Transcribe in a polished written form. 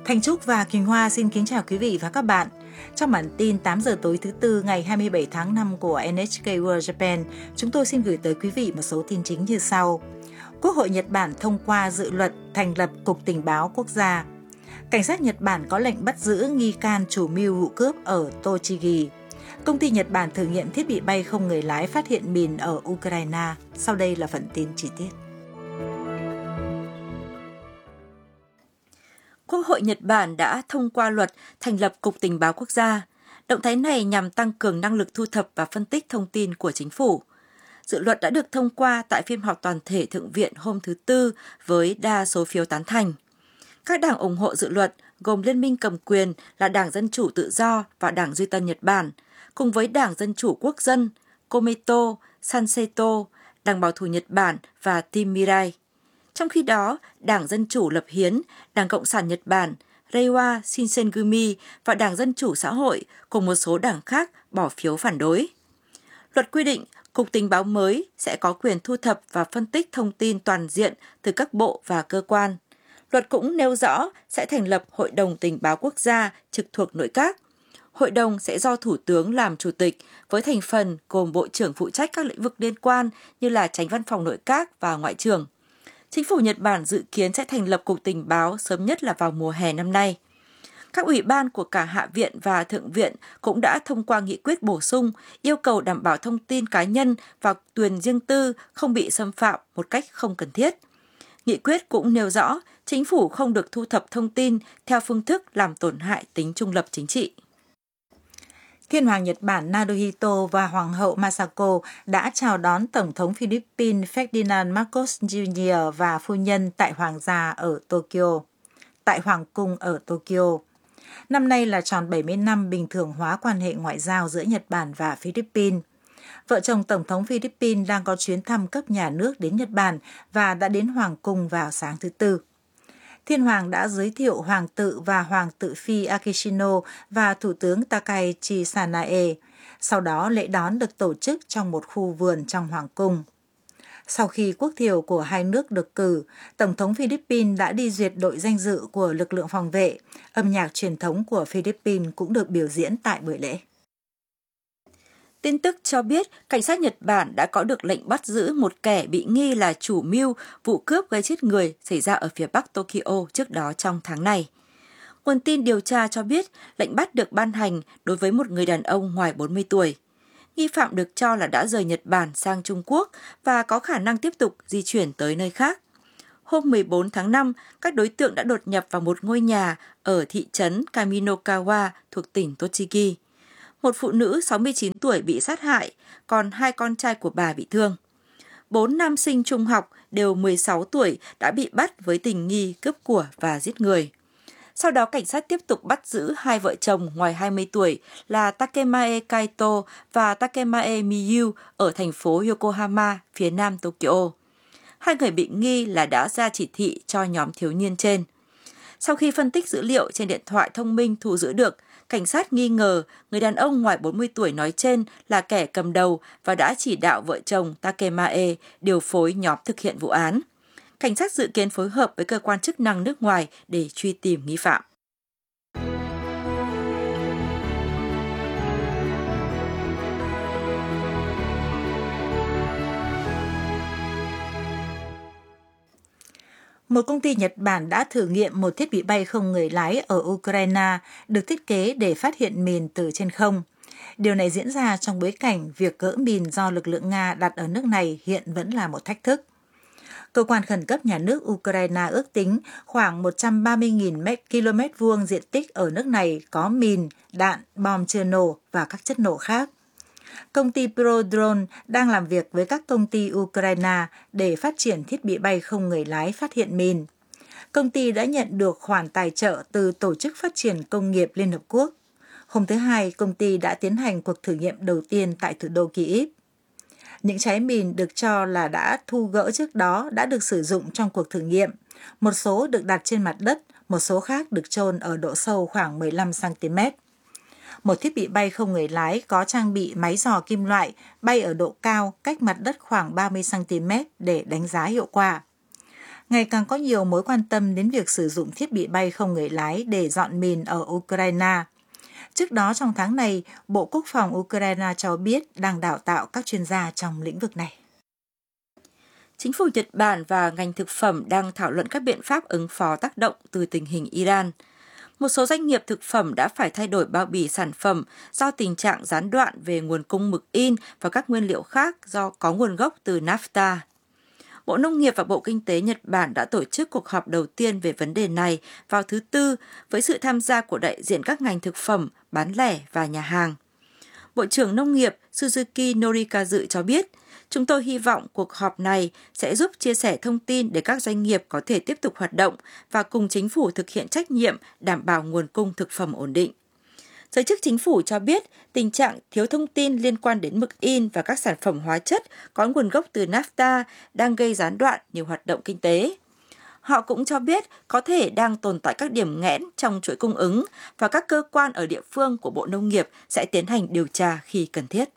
Thành Trúc và Quỳnh Hoa xin kính chào quý vị và các bạn. Trong bản tin 8 giờ tối thứ Tư ngày 27 tháng 5 của NHK World Japan, chúng tôi xin gửi tới quý vị một số tin chính như sau. Quốc hội Nhật Bản thông qua dự luật thành lập Cục Tình báo Quốc gia. Cảnh sát Nhật Bản có lệnh bắt giữ nghi can chủ mưu vụ cướp ở Tochigi. Công ty Nhật Bản thử nghiệm thiết bị bay không người lái phát hiện mìn ở Ukraine. Sau đây là phần tin chi tiết. Quốc hội Nhật Bản đã thông qua luật thành lập Cục Tình báo Quốc gia. Động thái này nhằm tăng cường năng lực thu thập và phân tích thông tin của chính phủ. Dự luật đã được thông qua tại phiên họp toàn thể Thượng viện hôm thứ Tư với đa số phiếu tán thành. Các đảng ủng hộ dự luật gồm Liên minh cầm quyền là Đảng Dân Chủ Tự do và Đảng Duy Tân Nhật Bản, cùng với Đảng Dân Chủ Quốc dân, Komeito, Sanseto, Đảng Bảo thủ Nhật Bản và Team Mirai. Trong khi đó, Đảng Dân Chủ Lập hiến, Đảng Cộng sản Nhật Bản, Reiwa Shinsengumi và Đảng Dân Chủ Xã hội cùng một số đảng khác bỏ phiếu phản đối. Luật quy định Cục Tình báo mới sẽ có quyền thu thập và phân tích thông tin toàn diện từ các bộ và cơ quan. Luật cũng nêu rõ sẽ thành lập Hội đồng Tình báo Quốc gia trực thuộc nội các. Hội đồng sẽ do Thủ tướng làm chủ tịch với thành phần gồm Bộ trưởng phụ trách các lĩnh vực liên quan như là Chánh Văn phòng Nội các và Ngoại trưởng. Chính phủ Nhật Bản dự kiến sẽ thành lập Cục Tình báo sớm nhất là vào mùa hè năm nay. Các ủy ban của cả Hạ viện và Thượng viện cũng đã thông qua nghị quyết bổ sung yêu cầu đảm bảo thông tin cá nhân và quyền riêng tư không bị xâm phạm một cách không cần thiết. Nghị quyết cũng nêu rõ chính phủ không được thu thập thông tin theo phương thức làm tổn hại tính trung lập chính trị. Thiên hoàng Nhật Bản Naruhito và Hoàng hậu Masako đã chào đón Tổng thống Philippines Ferdinand Marcos Jr. và phu nhân tại Hoàng cung ở Tokyo. Năm nay là tròn 70 năm bình thường hóa quan hệ ngoại giao giữa Nhật Bản và Philippines. Vợ chồng Tổng thống Philippines đang có chuyến thăm cấp nhà nước đến Nhật Bản và đã đến Hoàng cung vào sáng thứ Tư. Thiên hoàng đã giới thiệu hoàng tử và hoàng tử phi Akishino và thủ tướng Takaichi Sanae. Sau đó lễ đón được tổ chức trong một khu vườn trong hoàng cung. Sau khi quốc thiều của hai nước được cử, Tổng thống Philippines đã đi duyệt đội danh dự của lực lượng phòng vệ. Âm nhạc truyền thống của Philippines cũng được biểu diễn tại buổi lễ. Tin tức cho biết, cảnh sát Nhật Bản đã có được lệnh bắt giữ một kẻ bị nghi là chủ mưu vụ cướp gây chết người xảy ra ở phía bắc Tokyo trước đó trong tháng này. Nguồn tin điều tra cho biết, lệnh bắt được ban hành đối với một người đàn ông ngoài 40 tuổi. Nghi phạm được cho là đã rời Nhật Bản sang Trung Quốc và có khả năng tiếp tục di chuyển tới nơi khác. Hôm 14 tháng 5, các đối tượng đã đột nhập vào một ngôi nhà ở thị trấn Kaminokawa thuộc tỉnh Tochigi. Một phụ nữ 69 tuổi bị sát hại, còn hai con trai của bà bị thương. 4 nam sinh trung học đều 16 tuổi đã bị bắt với tình nghi cướp của và giết người. Sau đó cảnh sát tiếp tục bắt giữ hai vợ chồng ngoài 20 tuổi là Takemae Kaito và Takemae Miyu ở thành phố Yokohama, phía nam Tokyo. Hai người bị nghi là đã ra chỉ thị cho nhóm thiếu niên trên. Sau khi phân tích dữ liệu trên điện thoại thông minh thu giữ được, cảnh sát nghi ngờ người đàn ông ngoài 40 tuổi nói trên là kẻ cầm đầu và đã chỉ đạo vợ chồng Takemae điều phối nhóm thực hiện vụ án. Cảnh sát dự kiến phối hợp với cơ quan chức năng nước ngoài để truy tìm nghi phạm. Một công ty Nhật Bản đã thử nghiệm một thiết bị bay không người lái ở Ukraine được thiết kế để phát hiện mìn từ trên không. Điều này diễn ra trong bối cảnh việc gỡ mìn do lực lượng Nga đặt ở nước này hiện vẫn là một thách thức. Cơ quan khẩn cấp nhà nước Ukraine ước tính khoảng 130.000 km vuông diện tích ở nước này có mìn, đạn, bom chưa nổ và các chất nổ khác. Công ty Prodrone đang làm việc với các công ty Ukraine để phát triển thiết bị bay không người lái phát hiện mìn. Công ty đã nhận được khoản tài trợ từ Tổ chức Phát triển Công nghiệp Liên Hợp Quốc. Hôm thứ Hai, công ty đã tiến hành cuộc thử nghiệm đầu tiên tại thủ đô Kyiv. Những trái mìn được cho là đã thu gỡ trước đó đã được sử dụng trong cuộc thử nghiệm. Một số được đặt trên mặt đất, một số khác được chôn ở độ sâu khoảng 15 cm. Một thiết bị bay không người lái có trang bị máy dò kim loại bay ở độ cao cách mặt đất khoảng 30 cm để đánh giá hiệu quả. Ngày càng có nhiều mối quan tâm đến việc sử dụng thiết bị bay không người lái để dọn mìn ở Ukraine. Trước đó trong tháng này, Bộ Quốc phòng Ukraine cho biết đang đào tạo các chuyên gia trong lĩnh vực này. Chính phủ Nhật Bản và ngành thực phẩm đang thảo luận các biện pháp ứng phó tác động từ tình hình Iran. Một số doanh nghiệp thực phẩm đã phải thay đổi bao bì sản phẩm do tình trạng gián đoạn về nguồn cung mực in và các nguyên liệu khác do có nguồn gốc từ NAFTA. Bộ Nông nghiệp và Bộ Kinh tế Nhật Bản đã tổ chức cuộc họp đầu tiên về vấn đề này vào thứ Tư với sự tham gia của đại diện các ngành thực phẩm, bán lẻ và nhà hàng. Bộ trưởng Nông nghiệp Suzuki Norikazu cho biết, chúng tôi hy vọng cuộc họp này sẽ giúp chia sẻ thông tin để các doanh nghiệp có thể tiếp tục hoạt động và cùng chính phủ thực hiện trách nhiệm đảm bảo nguồn cung thực phẩm ổn định. Giới chức chính phủ cho biết tình trạng thiếu thông tin liên quan đến mực in và các sản phẩm hóa chất có nguồn gốc từ NAFTA đang gây gián đoạn nhiều hoạt động kinh tế. Họ cũng cho biết có thể đang tồn tại các điểm nghẽn trong chuỗi cung ứng và các cơ quan ở địa phương của Bộ Nông nghiệp sẽ tiến hành điều tra khi cần thiết.